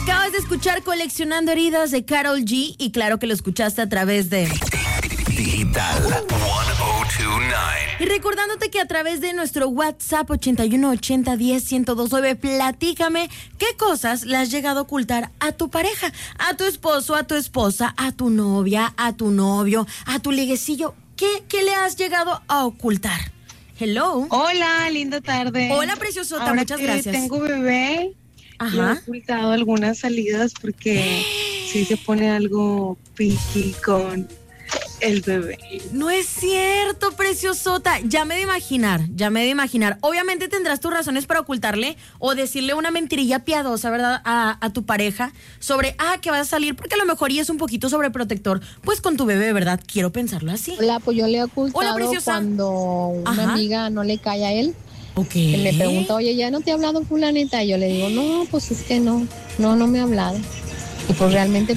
Acabas de escuchar Coleccionando Heridas de Karol G y claro que lo escuchaste a través de Digital 1029. Y recordándote que a través de nuestro WhatsApp 8180101029, platícame qué cosas le has llegado a ocultar a tu pareja, a tu esposo, a tu esposa, a tu novia, a tu novio, a tu liguecillo. ¿Qué le has llegado a ocultar? Hello. Hola, linda tarde. Hola, preciosota, Ahora muchas que gracias. Tengo bebé. Ajá. Le he ocultado algunas salidas porque sí se pone algo piqui con el bebé. No es cierto, preciosota. Ya me de imaginar. Obviamente tendrás tus razones para ocultarle o decirle una mentirilla piadosa, ¿verdad? A tu pareja sobre, que vas a salir, porque a lo mejor y es un poquito sobreprotector, pues con tu bebé, ¿verdad? Quiero pensarlo así. Hola, pues yo le he ocultado Hola, preciosa. cuando una Ajá. amiga no le cae a él. Ok. Que me pregunta, oye, ¿ya no te ha hablado fulanita? Y yo le digo, no, pues es que no me ha hablado. Y pues realmente,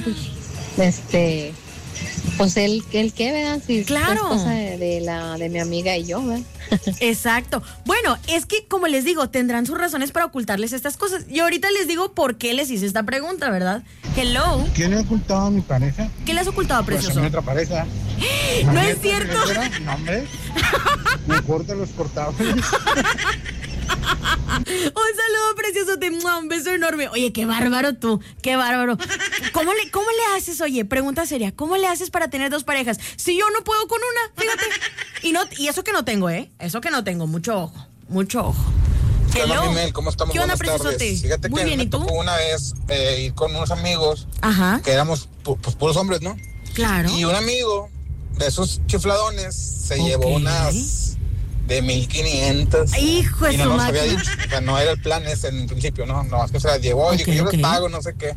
pues él que vea, si Claro. es cosa de mi amiga y yo, ¿verdad? Exacto. Bueno, es que como les digo, tendrán sus razones para ocultarles estas cosas. Y ahorita les digo por qué les hice esta pregunta, ¿verdad? Hello. ¿Qué le he ocultado a mi pareja? ¿Qué le has ocultado, Pues a precioso? mi otra pareja. No es cierto. No, hombre. Me corta los cortables. Un saludo precioso, un beso enorme. Oye, qué bárbaro tú, qué bárbaro. ¿Cómo le haces, oye, pregunta seria, ¿cómo le haces para tener dos parejas? Si yo no puedo con una, fíjate. Y eso que no tengo, eso que no tengo, mucho ojo. Hola, Mimel, ¿cómo estamos? ¿Qué onda, Buenas tardes. preciosote? Fíjate Muy que bien, me ¿y tú? tocó una vez ir con unos amigos. Ajá. Que éramos pues puros hombres, ¿no? Claro. Y un amigo de esos chifladones se llevó unas de 1,500. Hijo de y no su nos había máquina. dicho, o sea, no era el plan ese en principio, no más que se las llevó y dijo, yo les pago, no sé qué.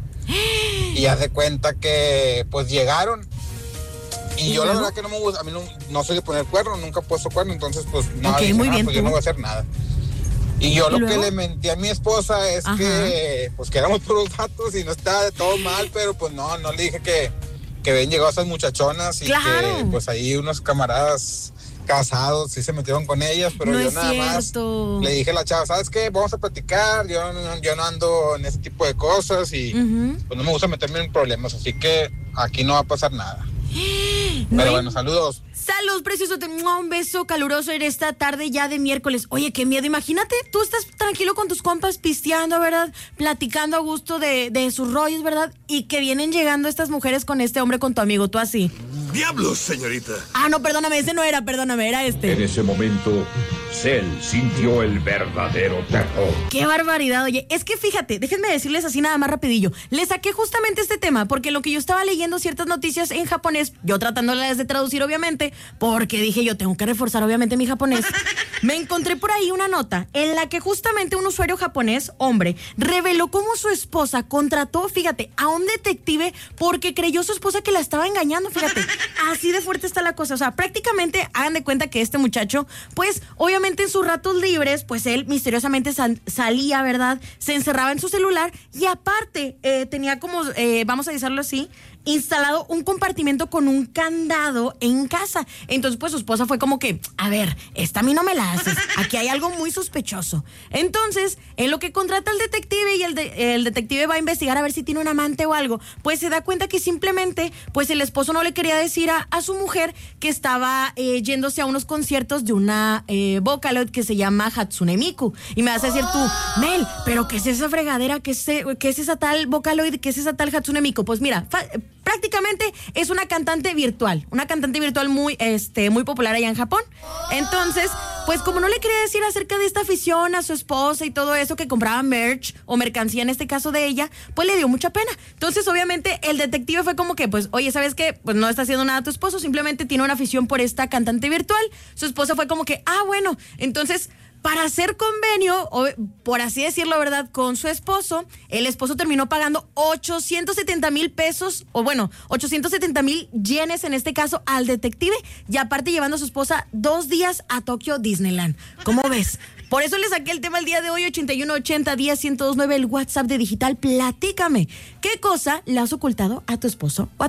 Y haz de cuenta que pues llegaron. Y yo la verdad que no me gusta, a mí no soy de poner cuerno, nunca he puesto cuerno, entonces pues no, Ok, dije, muy bien, pues yo tú. no voy a hacer nada. Y yo ¿Y lo luego? que le mentí a mi esposa es que pues que éramos puros vatos y no estaba de todo mal, pero pues no le dije que habían llegado esas muchachonas y Claro. que pues ahí unos camaradas casados sí se metieron con ellas, pero No yo es nada cierto. más le dije a la chava, ¿sabes qué? Vamos a platicar, yo no ando en ese tipo de cosas y pues no me gusta meterme en problemas, así que aquí no va a pasar nada. Pero bueno, saludos. Salud, precioso, un beso caluroso en esta tarde ya de miércoles. Oye, qué miedo, imagínate, tú estás tranquilo con tus compas pisteando, ¿verdad? Platicando a gusto de sus rollos, ¿verdad? Y que vienen llegando estas mujeres con este hombre, con tu amigo, tú así. ¡Diablos, señorita! No, perdóname, ese no era, era este. En ese momento, Cell sintió el verdadero terror. ¡Qué barbaridad! Oye, es que fíjate, déjenme decirles así nada más rapidillo. Les saqué justamente este tema porque lo que yo estaba leyendo ciertas noticias en japonés, yo tratándolas de traducir obviamente, porque dije yo tengo que reforzar obviamente mi japonés. Me encontré por ahí una nota en la que justamente un usuario japonés, hombre, reveló cómo su esposa contrató, fíjate, a un detective porque creyó su esposa que la estaba engañando, fíjate. Así de fuerte está la cosa. O sea, prácticamente hagan de cuenta que este muchacho, pues obviamente en sus ratos libres, pues él misteriosamente salía, ¿verdad? Se encerraba en su celular y aparte tenía como, vamos a decirlo así, instalado un compartimento con un candado en casa. Entonces pues su esposa fue como que, a ver, esta a mí no me la haces, aquí hay algo muy sospechoso. Entonces en lo que contrata al detective y el detective va a investigar a ver si tiene un amante o algo, pues se da cuenta que simplemente pues el esposo no le quería decir a su mujer que estaba yéndose a unos conciertos de una Vocaloid que se llama Hatsune Miku. Y me vas a decir tú, Mel, pero ¿qué es esa fregadera? ¿Qué es esa tal Vocaloid? ¿Qué es esa tal Hatsune Miku? Pues mira, prácticamente es una cantante virtual muy popular allá en Japón. Entonces, pues como no le quería decir acerca de esta afición a su esposa y todo eso, que compraba merch o mercancía en este caso de ella, pues le dio mucha pena. Entonces, obviamente, el detective fue como que, pues, oye, ¿sabes qué? Pues no está haciendo nada a tu esposo, simplemente tiene una afición por esta cantante virtual. Su esposa fue como que, bueno, entonces, para hacer convenio, o por así decirlo, ¿verdad?, con su esposo, el esposo terminó pagando 870,000 pesos, o bueno, 870,000 yenes en este caso, al detective, y aparte llevando a su esposa 2 días a Tokio Disneyland. ¿Cómo ves? Por eso le saqué el tema el día de hoy, 8180101029, el WhatsApp de Digital. Platícame, ¿qué cosa le has ocultado a tu esposo o a